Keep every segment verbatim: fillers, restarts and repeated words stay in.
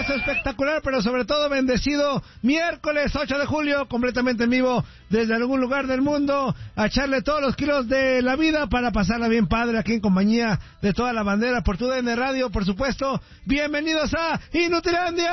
maravilloso, espectacular, pero sobre todo bendecido miércoles ocho de julio, completamente en vivo desde algún lugar del mundo, a echarle todos los kilos de la vida para pasarla bien padre aquí en compañía de toda la bandera por tu D N Radio, por supuesto. Bienvenidos a Inutilandia.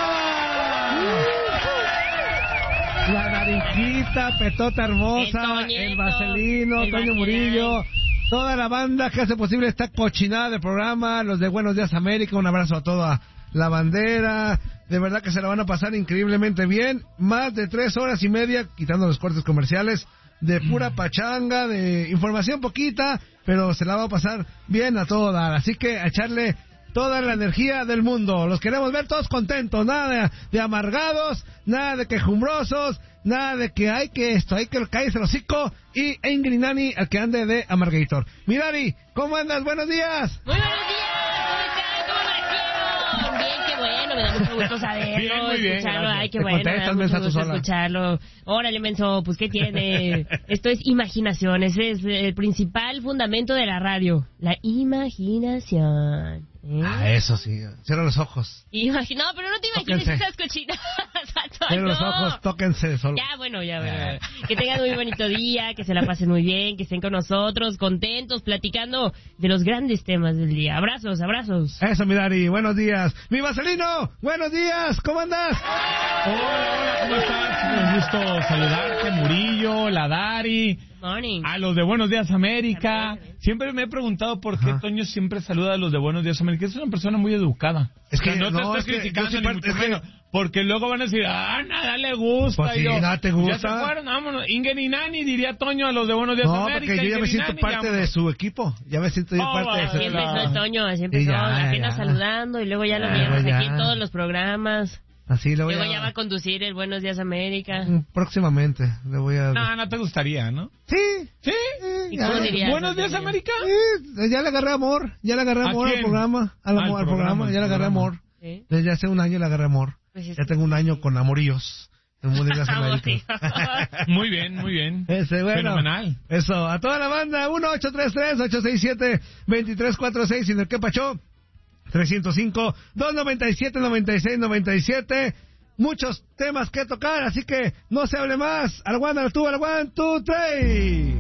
La narijita, Petota hermosa, el, el Vaselino, el Toño Murillo, toda la banda que hace posible esta cochinada de programa, los de Buenos Días América, un abrazo a toda la bandera, de verdad que se la van a pasar increíblemente bien, más de tres horas y media, quitando los cortes comerciales, de pura pachanga, de información poquita, pero se la va a pasar bien a todo dar, así que a echarle toda la energía del mundo. Los queremos ver todos contentos, nada de, de amargados, nada de quejumbrosos, nada de que hay que esto, hay que caerse el hocico, y Ingrid Nani al que ande de amargator. Mirari, ¿cómo andas? Buenos días. Muy buenos días, ¿cómo están? ¿Cómo amanecieron? Bien, qué bueno, me da mucho gusto saberlo, bien, muy bien, escucharlo, gracias. Ay, qué bueno, me da mucho gusto escucharlo. Órale, menso, pues, ¿qué tiene? Esto es imaginación, ese es el principal fundamento de la radio, la imaginación. ¿Eh? Ah, eso sí, cierra los ojos. Imagina, no, pero no te imagines tóquense esas cochinas. Cierra los ojos, tóquense solo. Ya, bueno, ya, bueno. Que tengan muy bonito día, que se la pasen muy bien, que estén con nosotros, contentos, platicando de los grandes temas del día. Abrazos, abrazos. Eso, mi Dari, buenos días. Mi Vaselino, buenos días, ¿cómo andas? Hola, hola, ¿cómo estás? Un gusto saludarte, Murillo, la Dari. Morning. A los de Buenos Días América. Siempre me he preguntado por qué Ajá. Toño siempre saluda a los de Buenos Días América. Es una persona muy educada. Es que no, no te es estoy criticando que ni parte, mucho es menos. Que... Porque luego van a decir, ah, nada le gusta. Pues sí, y yo, nada te gusta. Ya se fueron, vámonos. Ingen y Nani, diría Toño a los de Buenos Días no, América. No, porque yo ya me siento Nani, parte ya, de su equipo. Ya me siento yo oh, parte de su equipo. Así empezó el Toño, así empezó. Ya, apenas ya. saludando y luego ya lo vimos aquí en todos los programas. Así le voy Luego a... ya va a conducir el Buenos Días América. Próximamente le voy a... No, no te gustaría, ¿no? Sí. ¿Sí? ¿Y cómo dirías? ¿Buenos Días América? Sí, ya le agarré amor. Ya le agarré amor al programa. Al, amor, al programa, ya le agarré amor. ¿Sí? Desde hace un año le agarré amor. Pues es ya tengo un año con amorillos. En Buenos Días América. Muy bien, muy bien. Ese, bueno, fenomenal. Eso, a toda la banda, uno ocho tres tres, ocho seis siete, dos tres cuatro seis, y en el que pachó, tres cero cinco, dos nueve siete, nueve seis nueve siete. Muchos temas que tocar, así que no se hable más. Al one, al two, al one, two, three.